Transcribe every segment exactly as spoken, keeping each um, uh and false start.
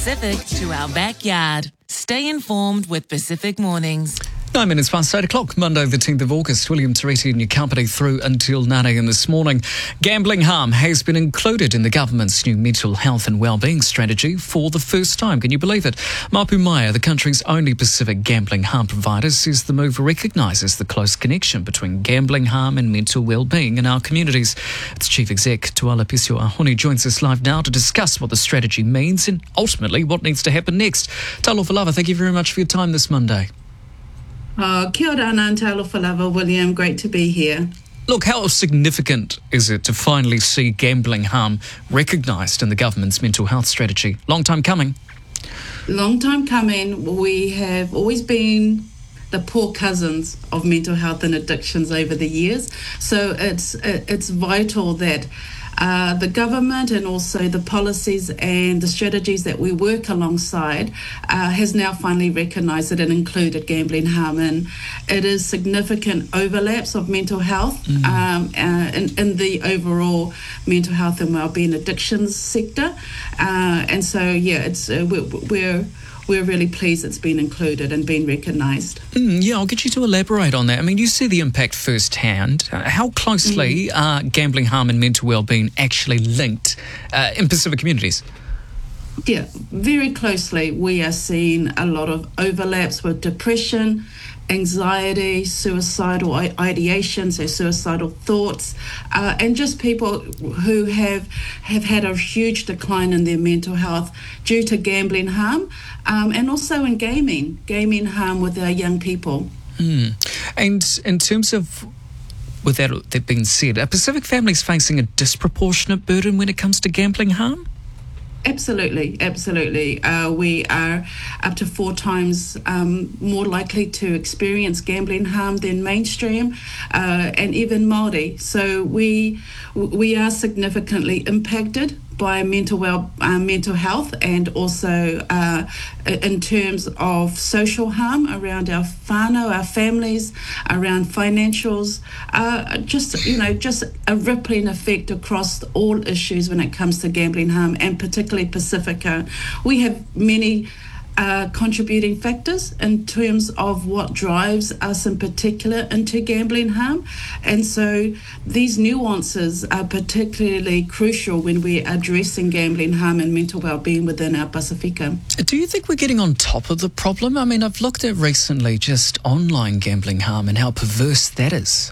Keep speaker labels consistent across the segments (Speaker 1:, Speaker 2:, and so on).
Speaker 1: Pacific to our backyard. Stay informed with Pacific Mornings.
Speaker 2: Nine minutes past eight o'clock, Monday the tenth of August. William Teresi in your company through until nine a.m. this morning. Gambling harm has been included in the government's new mental health and wellbeing strategy for the first time. Can you believe it? Mapu Maya, the country's only Pacific gambling harm provider, says the move recognises the close connection between gambling harm and mental wellbeing in our communities. Its chief exec, Tuala Pisio Ahoni, joins us live now to discuss what the strategy means and ultimately what needs to happen next. Talofa lava, thank you very much for your time this Monday.
Speaker 3: Oh, kia ora ana, talofa lava, William. Great to be here.
Speaker 2: Look, how significant is it to finally see gambling harm recognised in the government's mental health strategy? Long time coming.
Speaker 3: Long time coming. We have always been the poor cousins of mental health and addictions over the years. So it's it's vital that Uh, the government and also the policies and the strategies that we work alongside uh, has now finally recognised it and included gambling harm, and it is significant overlaps of mental health mm. um, uh, in, in the overall mental health and wellbeing addictions sector, uh, and so yeah, it's uh, we're, we're We're really pleased it's been included and been recognised.
Speaker 2: Mm, yeah, I'll get you to elaborate on that. I mean, you see the impact firsthand. Uh, how closely mm. are gambling harm and mental wellbeing actually linked uh, in Pacific communities?
Speaker 3: Yeah, very closely. We are seeing a lot of overlaps with depression, anxiety, suicidal ideation, so suicidal thoughts, uh, and just people who have have had a huge decline in their mental health due to gambling harm, um, and also in gaming, gaming harm with our young people.
Speaker 2: Mm. And in terms of, with that, that being said, are Pacific families facing a disproportionate burden when it comes to gambling harm?
Speaker 3: Absolutely, absolutely. Uh, we are up to four times um, more likely to experience gambling harm than mainstream, uh, and even Māori. So we we are significantly impacted by mental well, uh, mental health, and also uh, in terms of social harm around our whānau, our families, around financials, uh, just you know, just a rippling effect across all issues when it comes to gambling harm, and particularly Pacifica. We have many Uh, contributing factors in terms of what drives us in particular into gambling harm, and so these nuances are particularly crucial when we're addressing gambling harm and mental well-being within our Pacifica.
Speaker 2: Do you think we're getting on top of the problem? I mean, I've looked at recently just online gambling harm and how perverse that is.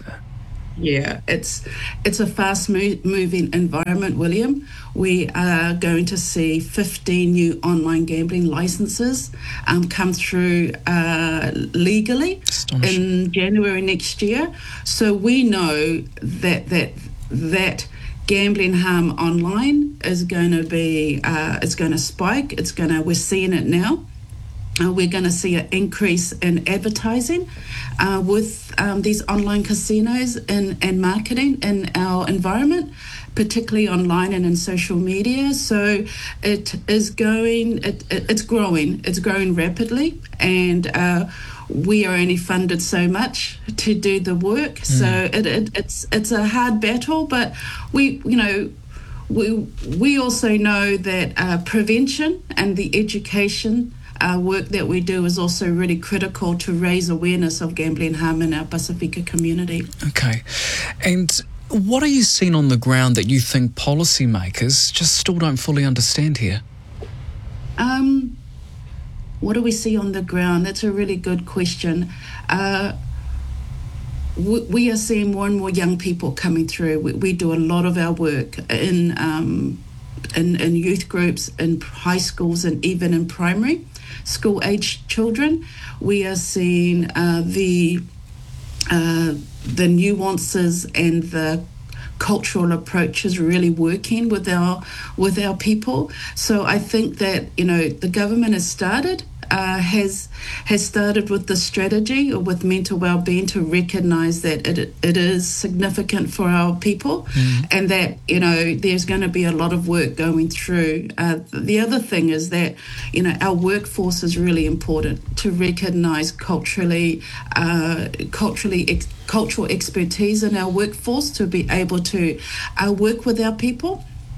Speaker 3: Yeah, it's it's a fast-moving environment, William. We are going to see fifteen new online gambling licenses um, come through uh, legally in January next year. So we know that that that gambling harm online is going to be uh, it's going to spike. It's going to we're seeing it now. Uh, we're going to see an increase in advertising uh, with um, these online casinos and, and marketing in our environment, particularly online and in social media. So it is going, it, it, it's growing, it's growing rapidly, and uh, we are only funded so much to do the work. Mm. So it, it, it's it's a hard battle, but we, you know, we we also know that uh, prevention and the education Uh, work that we do is also really critical to raise awareness of gambling harm in our Pacifica community.
Speaker 2: Okay. And what are you seeing on the ground that you think policymakers just still don't fully understand here?
Speaker 3: Um, what do we see on the ground? That's a really good question. Uh, we, we are seeing more and more young people coming through. We, we do a lot of our work in, um, in, in youth groups, in high schools, and even in primary school-aged children. We are seeing uh, the uh, the nuances and the cultural approaches really working with our with our people. So I think that you know the government has started. Uh, has has started with the strategy or with mental well-being to recognise that it it is significant for our people, mm. and that you know there's going to be a lot of work going through. Uh, the other thing is that you know our workforce is really important to recognise culturally uh, culturally ex- cultural expertise in our workforce to be able to uh, work with our people.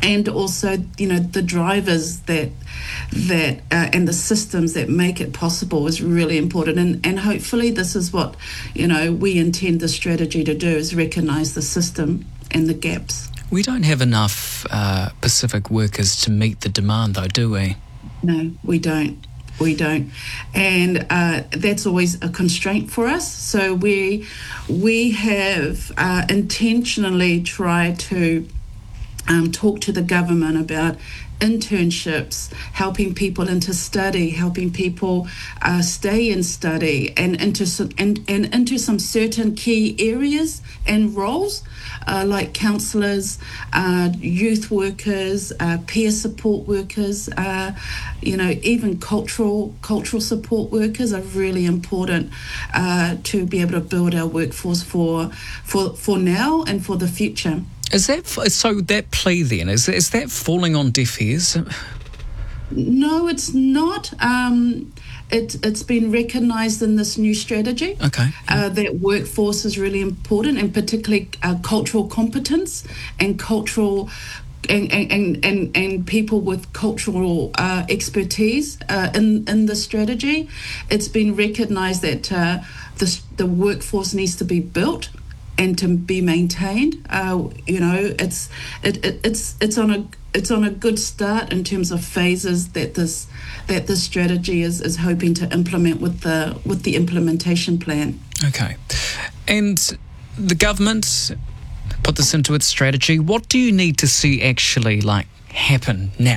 Speaker 3: and also, you know, the drivers that that uh, and the systems that make it possible is really important. And and hopefully this is what, you know, we intend the strategy to do, is recognise the system and the gaps.
Speaker 2: We don't have enough uh, Pacific workers to meet the demand, though, do we?
Speaker 3: No, we don't. We don't, and uh, that's always a constraint for us. So we we have uh, intentionally tried to um, talk to the government about internships, helping people into study, helping people uh, stay in study, and into some and, and into some certain key areas and roles, uh, like counsellors, uh, youth workers, uh, peer support workers, uh, you know, even cultural cultural support workers are really important uh, to be able to build our workforce for for for now and for the future.
Speaker 2: Is that so? That plea then is is that falling on deaf ears?
Speaker 3: No, it's not. Um, it, it's been recognised in this new strategy.
Speaker 2: Okay.
Speaker 3: Uh, that workforce is really important, and particularly uh, cultural competence and cultural. And, and, and, and people with cultural uh, expertise uh, in, in the strategy. It's been recognised that uh, the, the workforce needs to be built and to be maintained. Uh, you know, it's it, it, it's it's on a it's on a good start in terms of phases that this that this strategy is, is hoping to implement with the with the implementation plan.
Speaker 2: Okay, and the government put this into its strategy. What do you need to see actually like happen now?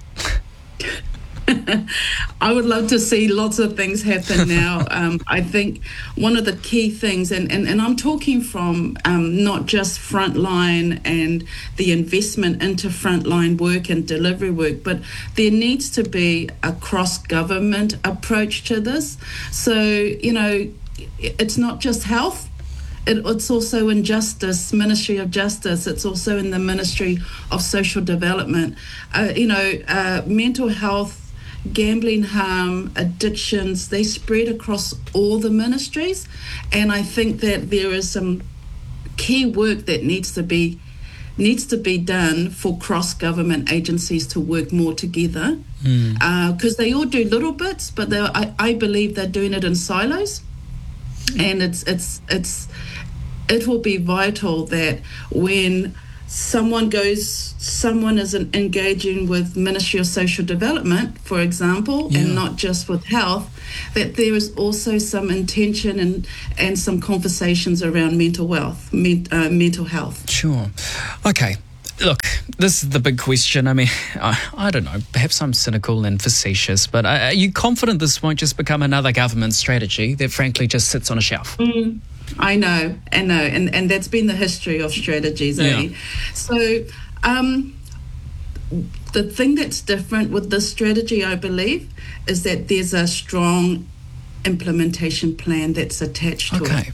Speaker 3: I would love to see lots of things happen now. Um, I think one of the key things, and, and, and I'm talking from um, not just frontline and the investment into frontline work and delivery work, but there needs to be a cross-government approach to this. So, you know, it's not just health. It, it's also in Justice, Ministry of Justice. It's also in the Ministry of Social Development. Uh, you know, uh, mental health, gambling harm, addictions, they spread across all the ministries. And I think that there is some key work that needs to be needs to be done for cross-government agencies to work more together. Because mm. uh, they all do little bits, but I, I believe they're doing it in silos. And it's it's it's it will be vital that when someone goes, someone is engaging with Ministry of Social Development, for example, yeah. and not just with health, that there is also some intention and and some conversations around mental wealth, men, uh, mental health.
Speaker 2: Sure. Okay. Look, this is the big question. I mean, I, I don't know, perhaps I'm cynical and facetious, but are you confident this won't just become another government strategy that frankly just sits on a shelf?
Speaker 3: Mm, I know, I know, and, and that's been the history of strategies, eh?
Speaker 2: Yeah.
Speaker 3: So um, the thing that's different with this strategy, I believe, is that there's a strong implementation plan that's attached to
Speaker 2: okay.
Speaker 3: it.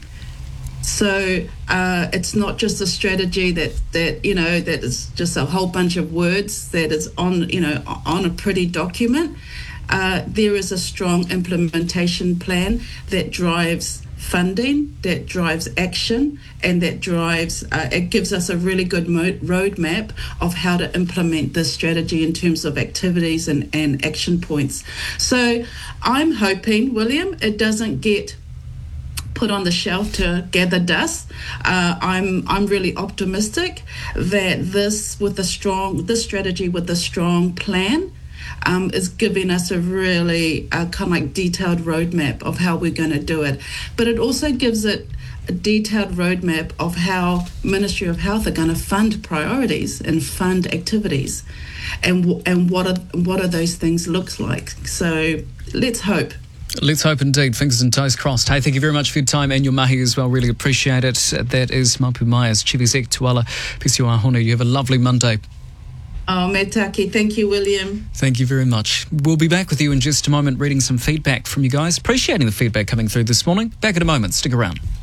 Speaker 3: So uh, it's not just a strategy that, that, you know, that is just a whole bunch of words that is on, you know, on a pretty document. Uh, there is a strong implementation plan that drives funding, that drives action, and that drives, uh, it gives us a really good mo- roadmap of how to implement this strategy in terms of activities and, and action points. So I'm hoping, William, it doesn't get put on the shelf to gather dust. Uh, I'm I'm really optimistic that this with a strong this strategy with a strong plan um, is giving us a really uh, kind of like detailed roadmap of how we're going to do it. But it also gives it a detailed roadmap of how Ministry of Health are going to fund priorities and fund activities, and w- and what are what are those things looks like. So let's hope.
Speaker 2: Let's hope indeed. Fingers and toes crossed. Hey, thank you very much for your time and your mahi as well. Really appreciate it. That is Mapu Maia's Chief Exec Tuala Pisiwa Honu. You have a lovely Monday.
Speaker 3: Oh, me taki. Thank you, William.
Speaker 2: Thank you very much. We'll be back with you in just a moment, reading some feedback from you guys. Appreciating the feedback coming through this morning. Back in a moment. Stick around.